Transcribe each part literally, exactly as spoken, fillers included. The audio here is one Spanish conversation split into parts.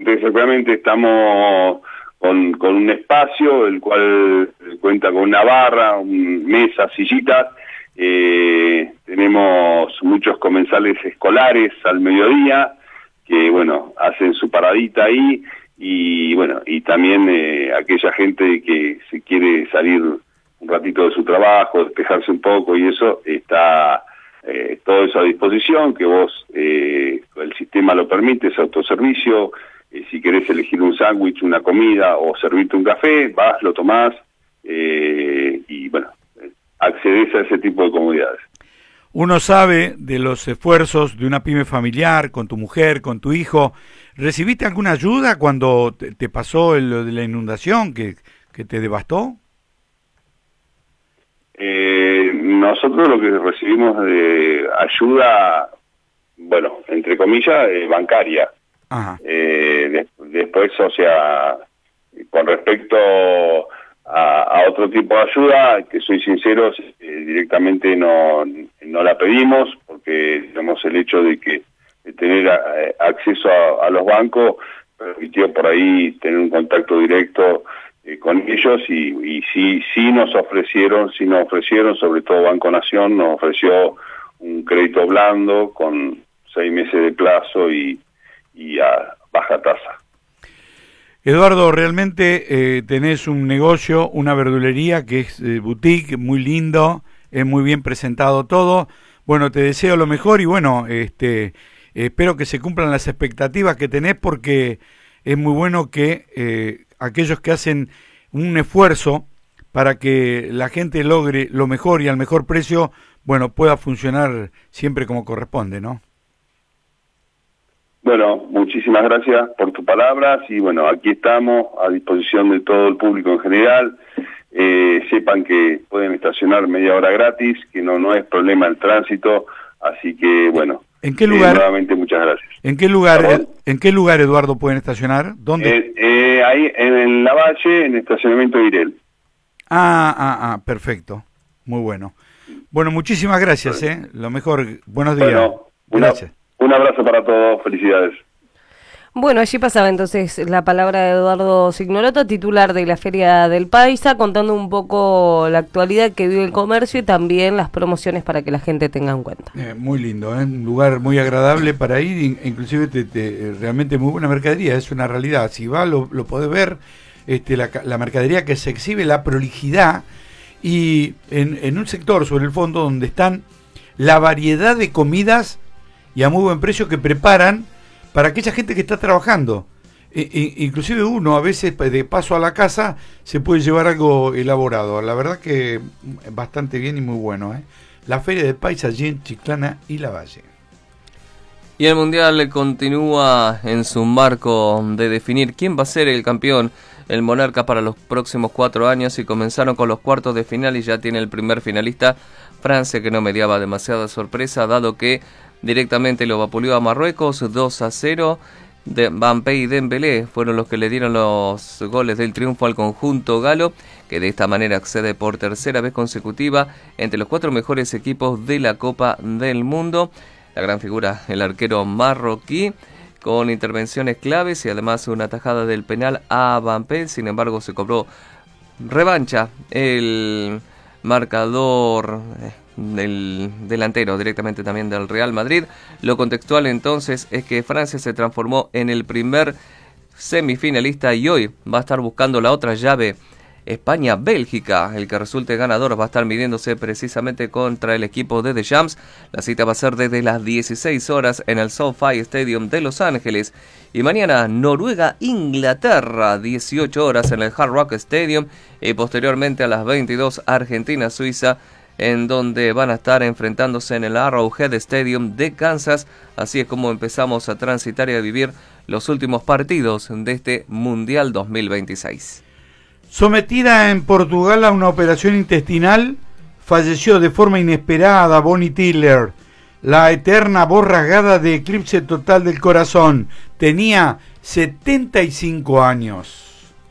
exactamente, estamos con, con un espacio, el cual cuenta con una barra, un, mesas, sillitas. Eh, tenemos muchos comensales escolares al mediodía, que bueno, hacen su paradita ahí, y bueno, y también eh, aquella gente que se quiere salir un ratito de su trabajo, despejarse un poco y eso, está eh, todo eso a disposición, que vos, eh, el sistema lo permite, es autoservicio. Eh, si querés elegir un sándwich, una comida o servirte un café, vas, lo tomás, eh, y bueno, accedes a ese tipo de comodidades. Uno sabe de los esfuerzos de una pyme familiar, con tu mujer, con tu hijo. ¿Recibiste alguna ayuda cuando te, te pasó el, lo de la inundación que, que te devastó? Eh, nosotros lo que recibimos de ayuda, bueno, entre comillas, eh, bancaria. Ajá. Eh, de, después, o sea, con respecto a, a otro tipo de ayuda, que soy sincero, eh, directamente no, no la pedimos, porque tenemos el hecho de que de tener a, acceso a, a los bancos permitió por ahí tener un contacto directo eh, con ellos, y, y sí, sí nos ofrecieron, sí nos ofrecieron, sobre todo Banco Nación nos ofreció un crédito blando con seis meses de plazo y, y a baja tasa. Eduardo, realmente eh, tenés un negocio, una verdulería que es eh, boutique, muy lindo, es muy bien presentado todo. Bueno, te deseo lo mejor y bueno, este, espero que se cumplan las expectativas que tenés, porque es muy bueno que eh, aquellos que hacen un esfuerzo para que la gente logre lo mejor y al mejor precio, bueno, pueda funcionar siempre como corresponde, ¿no? Bueno, muchísimas gracias por tus palabras y bueno, aquí estamos a disposición de todo el público en general. Eh, sepan que pueden estacionar media hora gratis, que no no es problema el tránsito, así que bueno. ¿En qué lugar? Eh, nuevamente muchas gracias. ¿En qué lugar? ¿Perdón? ¿En qué lugar, Eduardo, pueden estacionar? ¿Dónde? Eh, eh, ahí en, en la Valle, en estacionamiento de Irel. Ah, ah, ah, perfecto. Muy bueno. Bueno, muchísimas gracias, ¿eh? Lo mejor. Buenos días. Bueno, gracias. Una, un abrazo para todos. Felicidades. Bueno, allí pasaba entonces la palabra de Eduardo Signorotto, titular de la Feria del Paisa, contando un poco la actualidad que vive el comercio y también las promociones para que la gente tenga en cuenta. Eh, muy lindo, ¿eh? Un lugar muy agradable para ir, inclusive te, te, realmente muy buena mercadería, es una realidad. Si va, lo, lo podés ver, este, la, la mercadería que se exhibe, la prolijidad, y en, en un sector sobre el fondo donde están la variedad de comidas y a muy buen precio que preparan para aquella gente que está trabajando. E, e, inclusive uno a veces de paso a la casa se puede llevar algo elaborado. La verdad que bastante bien y muy bueno, ¿eh? La Feria del Paisa allí en Chiclana y Lavalle. Y el Mundial continúa en su marco de definir quién va a ser el campeón, el monarca para los próximos cuatro años, y comenzaron con los cuartos de final y ya tiene el primer finalista, Francia, que no mediaba demasiada sorpresa, dado que directamente lo vapuleó a Marruecos dos a cero. De Mbappé y Dembélé fueron los que le dieron los goles del triunfo al conjunto galo, que de esta manera accede por tercera vez consecutiva entre los cuatro mejores equipos de la Copa del Mundo. La gran figura, el arquero marroquí, con intervenciones claves y además una tajada del penal a Mbappé. Sin embargo, se cobró revancha el marcador del delantero directamente también del Real Madrid. Lo contextual entonces es que Francia se transformó en el primer semifinalista y hoy va a estar buscando la otra llave, España-Bélgica. El que resulte ganador va a estar midiéndose precisamente contra el equipo de Deschamps. La cita va a ser desde las dieciséis horas en el SoFi Stadium de Los Ángeles. Y mañana Noruega-Inglaterra, dieciocho horas en el Hard Rock Stadium. Y posteriormente a las veintidós Argentina-Suiza, en donde van a estar enfrentándose en el Arrowhead Stadium de Kansas. Así es como empezamos a transitar y a vivir los últimos partidos de este Mundial dos mil veintiséis. Sometida en Portugal a una operación intestinal, falleció de forma inesperada Bonnie Tyler, la eterna voz rasgada de Eclipse Total del Corazón. Tenía setenta y cinco años.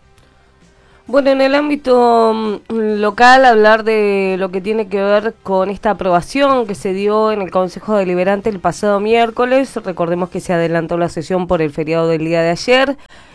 Bueno, en el ámbito local, hablar de lo que tiene que ver con esta aprobación que se dio en el Consejo Deliberante el pasado miércoles. Recordemos que se adelantó la sesión por el feriado del día de ayer.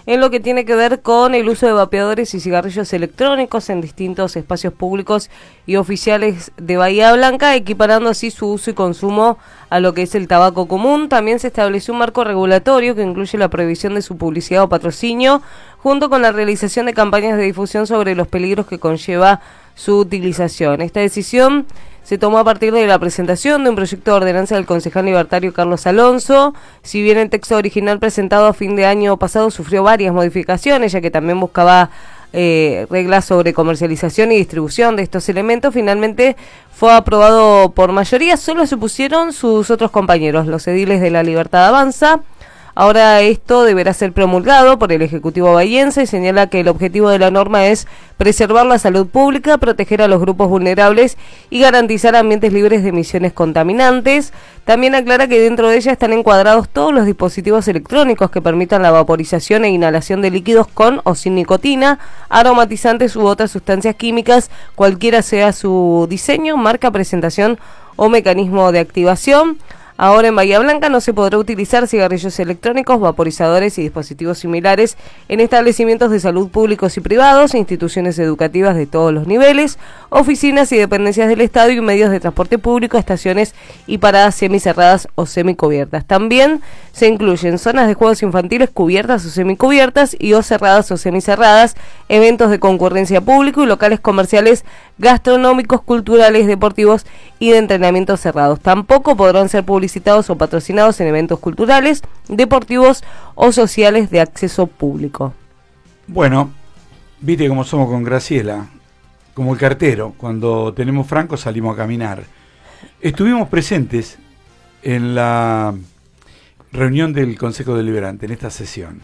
en lo que tiene que ver con el uso de vapeadores y cigarrillos electrónicos en distintos espacios públicos y oficiales de Bahía Blanca, equiparando así su uso y consumo a lo que es el tabaco común. También se estableció un marco regulatorio que incluye la prohibición de su publicidad o patrocinio, junto con la realización de campañas de difusión sobre los peligros que conlleva su utilización. Esta decisión se tomó a partir de la presentación de un proyecto de ordenanza del concejal libertario Carlos Alonso. Si bien el texto original presentado a fin de año pasado sufrió varias modificaciones, ya que también buscaba eh, reglas sobre comercialización y distribución de estos elementos, finalmente fue aprobado por mayoría. Solo se opusieron sus otros compañeros, los ediles de La Libertad Avanza. Ahora esto deberá ser promulgado por el Ejecutivo bahiense y señala que el objetivo de la norma es preservar la salud pública, proteger a los grupos vulnerables y garantizar ambientes libres de emisiones contaminantes. También aclara que dentro de ella están encuadrados todos los dispositivos electrónicos que permitan la vaporización e inhalación de líquidos con o sin nicotina, aromatizantes u otras sustancias químicas, cualquiera sea su diseño, marca, presentación o mecanismo de activación. Ahora en Bahía Blanca no se podrá utilizar cigarrillos electrónicos, vaporizadores y dispositivos similares en establecimientos de salud públicos y privados, instituciones educativas de todos los niveles, oficinas y dependencias del Estado y medios de transporte público, estaciones y paradas semicerradas o semicubiertas. También se incluyen zonas de juegos infantiles cubiertas o semicubiertas y o cerradas o semicerradas, eventos de concurrencia público y locales comerciales, gastronómicos, culturales, deportivos y de entrenamiento cerrados. Tampoco podrán ser publicitados o patrocinados en eventos culturales, deportivos o sociales de acceso público. Bueno, viste cómo somos con Graciela, como el cartero, cuando tenemos franco salimos a caminar. Estuvimos presentes en la reunión del Consejo Deliberante, en esta sesión.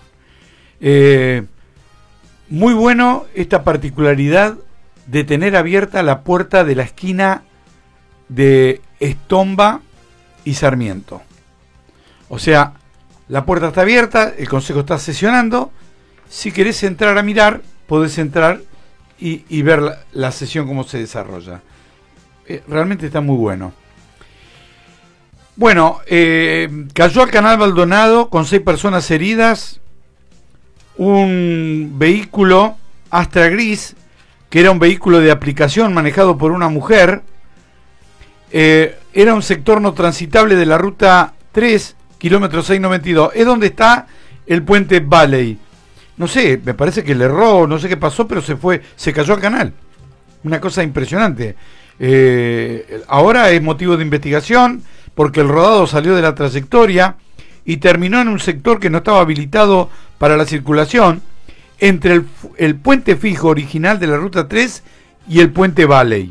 Eh, muy bueno esta particularidad de tener abierta la puerta de la esquina de Estomba y Sarmiento. O sea, la puerta está abierta, el Consejo está sesionando. Si querés entrar a mirar, podés entrar y, y ver la, la sesión cómo se desarrolla. Eh, realmente está muy bueno. Bueno, eh, cayó al canal Maldonado con seis personas heridas. Un vehículo Astra gris, que era un vehículo de aplicación manejado por una mujer. Eh, era un sector no transitable de la ruta tres, kilómetro seiscientos noventa y dos. Es donde está el puente Valley. No sé, me parece que le erró, no sé qué pasó, pero se fue, se cayó al canal. Una cosa impresionante. Eh, ahora es motivo de investigación porque el rodado salió de la trayectoria y terminó en un sector que no estaba habilitado para la circulación, entre el, el puente fijo original de la ruta tres y el puente Valley.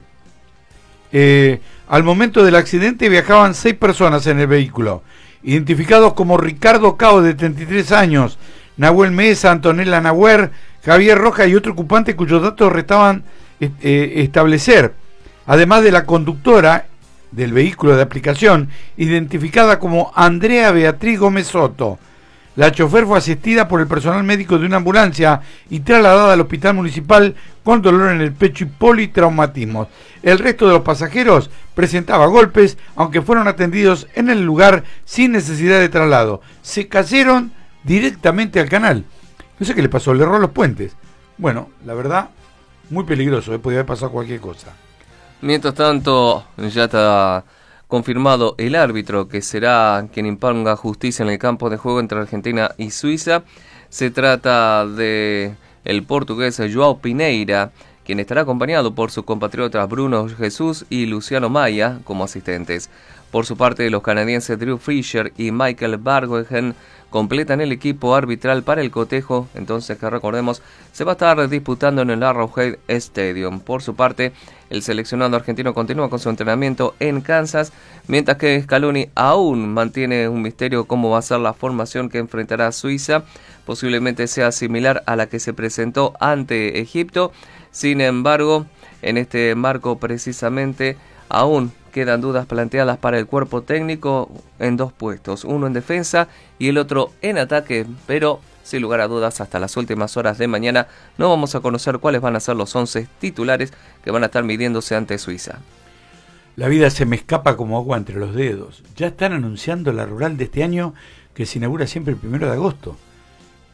Eh, al momento del accidente viajaban seis personas en el vehículo, identificados como Ricardo Cao, de treinta y tres años, Nahuel Mesa, Antonella Nahuer, Javier Roja y otro ocupante cuyos datos restaban eh, establecer, además de la conductora del vehículo de aplicación, identificada como Andrea Beatriz Gómez Soto. La chofer fue asistida por el personal médico de una ambulancia y trasladada al hospital municipal con dolor en el pecho y politraumatismos. El resto de los pasajeros presentaba golpes, aunque fueron atendidos en el lugar sin necesidad de traslado. Se cayeron directamente al canal. No sé qué le pasó, le erró los puentes. Bueno, la verdad, muy peligroso, ¿eh? Podía haber pasado cualquier cosa. Mientras tanto, ya está confirmado el árbitro que será quien imponga justicia en el campo de juego entre Argentina y Suiza. Se trata de el portugués João Pineira, quien estará acompañado por sus compatriotas Bruno Jesús y Luciano Maya como asistentes. Por su parte, los canadienses Drew Fisher y Michael Barghoen completan el equipo arbitral para el cotejo, entonces que recordemos se va a estar disputando en el Arrowhead Stadium. Por su parte, el seleccionado argentino continúa con su entrenamiento en Kansas, mientras que Scaloni aún mantiene un misterio cómo va a ser la formación que enfrentará a Suiza. Posiblemente sea similar a la que se presentó ante Egipto. Sin embargo, en este marco precisamente aún quedan dudas planteadas para el cuerpo técnico en dos puestos, uno en defensa y el otro en ataque, pero sin lugar a dudas hasta las últimas horas de mañana no vamos a conocer cuáles van a ser los once titulares que van a estar midiéndose ante Suiza. La vida se me escapa como agua entre los dedos. Ya están anunciando la rural de este año que se inaugura siempre el primero de agosto.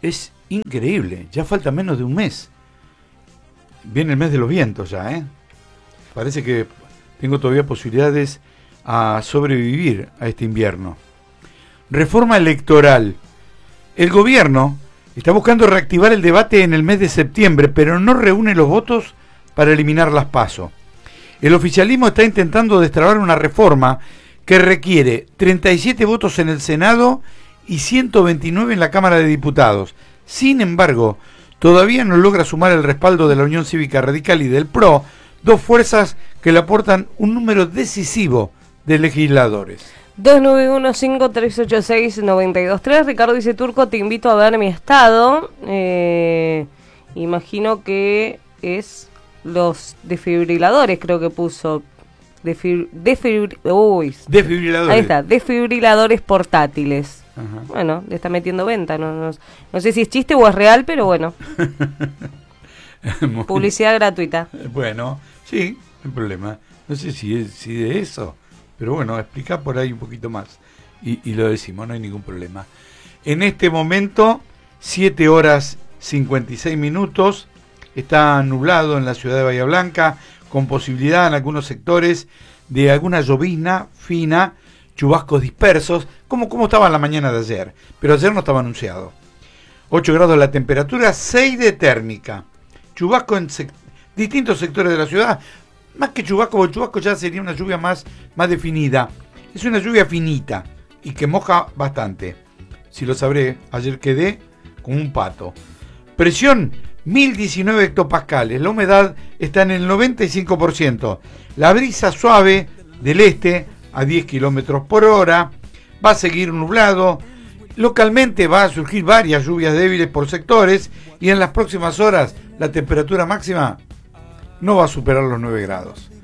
Es increíble, ya falta menos de un mes. Viene el mes de los vientos ya, ¿eh? Parece que tengo todavía posibilidades a sobrevivir a este invierno. Reforma electoral. El gobierno está buscando reactivar el debate en el mes de septiembre, pero no reúne los votos para eliminar las PASO. El oficialismo está intentando destrabar una reforma que requiere treinta y siete votos en el Senado y ciento veintinueve en la Cámara de Diputados. Sin embargo, todavía no logra sumar el respaldo de la Unión Cívica Radical y del P R O, dos fuerzas que le aportan un número decisivo de legisladores. dos nueve uno cinco tres ocho seis nueve dos tres. Ricardo dice: Turco, te invito a ver mi estado. Eh, imagino que es los desfibriladores, creo que puso. Defib, defibri, uy, Desfibriladores. Ahí está, desfibriladores portátiles. Ajá. Bueno, le está metiendo venta. No, no, no sé si es chiste o es real, pero bueno. Publicidad gratuita. Bueno, sí, no hay problema. No sé si es si de eso, pero bueno, explica por ahí un poquito más. Y, y lo decimos, no hay ningún problema. En este momento, siete horas cincuenta y seis minutos, está nublado en la ciudad de Bahía Blanca, con posibilidad en algunos sectores de alguna llovizna fina, chubascos dispersos, como, como estaba en la mañana de ayer, pero ayer no estaba anunciado. ocho grados la temperatura, seis de térmica. Chubasco en sec- distintos sectores de la ciudad, más que chubasco, porque chubasco ya sería una lluvia más, más definida. Es una lluvia finita y que moja bastante. Si lo sabré, ayer quedé como un pato. Presión, mil diecinueve hectopascales. La humedad está en el noventa y cinco por ciento. La brisa suave del este a diez kilómetros por hora. Va a seguir nublado. Localmente va a surgir varias lluvias débiles por sectores. Y en las próximas horas la temperatura máxima no va a superar los nueve grados.